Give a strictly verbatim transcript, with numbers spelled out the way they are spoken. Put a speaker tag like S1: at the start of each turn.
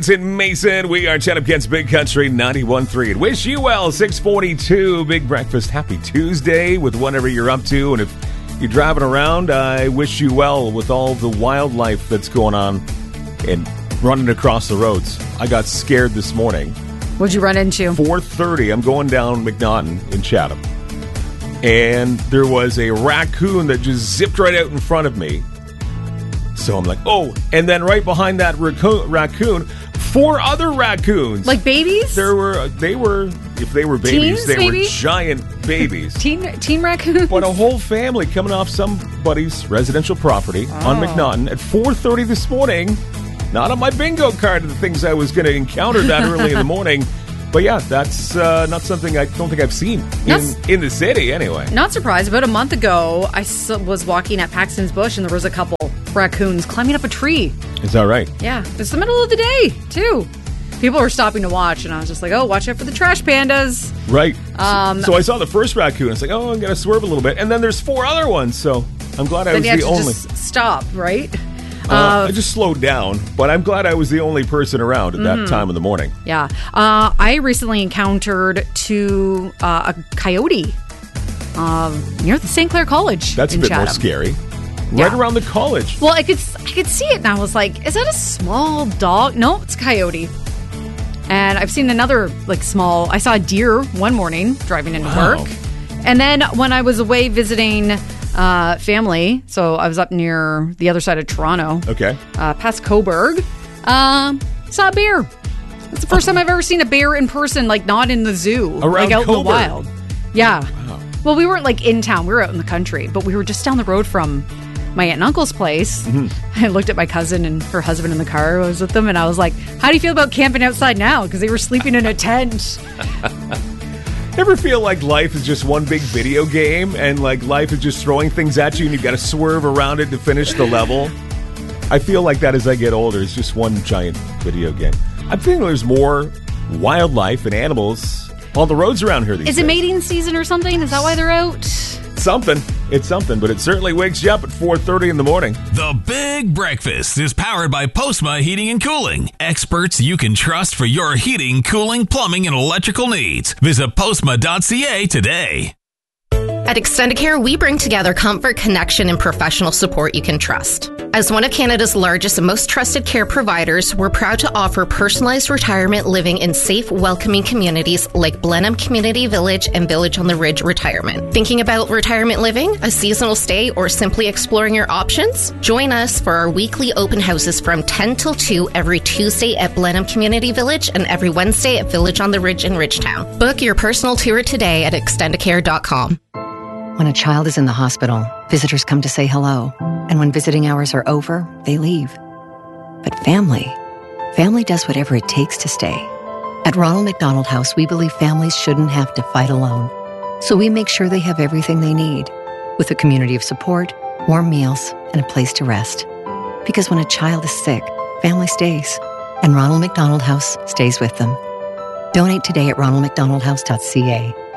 S1: It's in Mason. We are Chatham Kent's Big Country ninety-one point three. And wish you well, six forty-two, Big Breakfast. Happy Tuesday with whatever you're up to. And if you're driving around, I wish you well with all the wildlife that's going on and running across the roads. I got scared this morning.
S2: What'd you run into?
S1: four thirty, I'm going down McNaughton in Chatham. And there was a raccoon that just zipped right out in front of me. So I'm like, oh. And then right behind that raccoon, raccoon four other raccoons.
S2: Like babies?
S1: There were, they were, if they were babies,
S2: Teens,
S1: they
S2: maybe?
S1: were giant babies.
S2: Teen teen raccoons?
S1: But a whole family coming off somebody's residential property
S2: Oh.
S1: on McNaughton at four thirty this morning. Not on my bingo card of the things I was going to encounter that early in the morning. But yeah, that's uh, not something I don't think I've seen in, in the city anyway.
S2: Not surprised. About a month ago, I s- was walking at Paxton's Bush and there was a couple raccoons climbing up a tree.
S1: Is that right?
S2: Yeah. It's the middle of the day, too. People were stopping to watch, and I was just like, oh, watch out for the trash pandas.
S1: Right.
S2: Um,
S1: so I saw the first raccoon. I was like, oh, I'm going to swerve a little bit. And then there's four other ones, so I'm glad I
S2: Then
S1: was
S2: you had
S1: the
S2: to
S1: only.
S2: just stop, right?
S1: Uh,
S2: Uh,
S1: I just slowed down, but I'm glad I was the only person around at that
S2: Mm-hmm.
S1: time of the morning.
S2: Yeah. Uh, I recently encountered two, uh, a coyote um, near the Saint Clair College.
S1: That's a
S2: in
S1: bit
S2: Chatham.
S1: more scary.
S2: Yeah.
S1: Right around the college.
S2: Well, I could I could see it, and I was like, "Is that a small dog?" No, it's a coyote. And I've seen another like small. I saw a deer one morning driving into
S1: Wow.
S2: work, and then when I was away visiting uh, family, so I was up near the other side of Toronto,
S1: Okay.
S2: uh, past Coburg, um, saw a bear. That's the first time I've ever seen a bear in person, like not in the zoo,
S1: Around
S2: like out in the
S1: Coburg?
S2: wild. Yeah.
S1: Wow.
S2: Well, we weren't like in town; we were out in the country, but we were just down the road from my aunt and uncle's place.
S1: Mm-hmm.
S2: I looked at my cousin and her husband in the car. I was with them, and I was like, "How do you feel about camping outside now?" Because they were sleeping in a tent.
S1: Ever feel like life is just one big video game and like life is just throwing things at you and you've got to swerve around it to finish the level? I feel like that as I get older. It's just one giant video game. I'm feeling there's more wildlife and animals on the roads around here these
S2: Is
S1: days.
S2: it mating season or something? Is that why they're out?
S1: Something. It's something, but it certainly wakes you up at four thirty in the morning.
S3: The Big Breakfast is powered by Postma Heating and Cooling. Experts you can trust for your heating, cooling, plumbing, and electrical needs. Visit postma dot c a today.
S4: At Extendicare, we bring together comfort, connection, and professional support you can trust. As one of Canada's largest and most trusted care providers, we're proud to offer personalized retirement living in safe, welcoming communities like Blenheim Community Village and Village on the Ridge Retirement. Thinking about retirement living, a seasonal stay, or simply exploring your options? Join us for our weekly open houses from ten till two every Tuesday at Blenheim Community Village and every Wednesday at Village on the Ridge in Ridgetown. Book your personal tour today at extendicare dot com.
S5: When a child is in the hospital, visitors come to say hello. And when visiting hours are over, they leave. But family, family does whatever it takes to stay. At Ronald McDonald House, we believe families shouldn't have to fight alone. So we make sure they have everything they need, with a community of support, warm meals, and a place to rest. Because when a child is sick, family stays. And Ronald McDonald House stays with them. Donate today at ronald mcdonald house dot c a.